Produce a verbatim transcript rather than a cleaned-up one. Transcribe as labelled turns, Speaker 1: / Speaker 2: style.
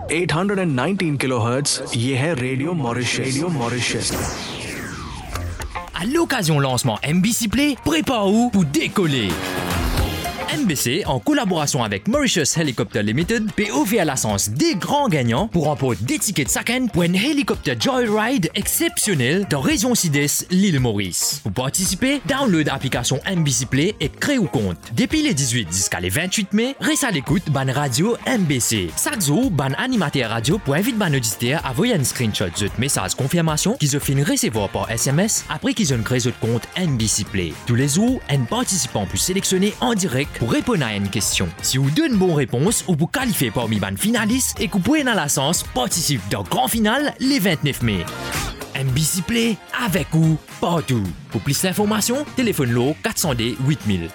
Speaker 1: eight nineteen kilohertz, ये है radio Mauritius radio Mauritius
Speaker 2: À l'occasion lancement M B C Play, prépare-vous pour décoller. M B C, en collaboration avec Mauritius Helicopter Limited, peut offrir la chance des grands gagnants pour remporter des tickets de chacun pour un hélicoptère Joyride exceptionnel dans région sud-est, l'île Maurice. Pour participer, download l'application M B C Play et crée un compte. Depuis les dix-huit jusqu'à les vingt-huit mai, reste à l'écoute ban radio M B C. Chaque jour, ban animateur radio pour inviter ban auditeur à envoyer un screenshot de message confirmation qu'ils ont fini recevoir par S M S après qu'ils ont créé votre compte M B C Play. Tous les jours, un participant peut sélectionner en direct pour répondre à une question. Si vous donnez une bonne réponse ou vous qualifiez parmi les finalistes et que vous pouvez dans la chance participer dans le grand final le vingt-neuf mai. M B C Play avec vous partout. Pour plus d'informations, téléphone-le quatre cents D huit mille.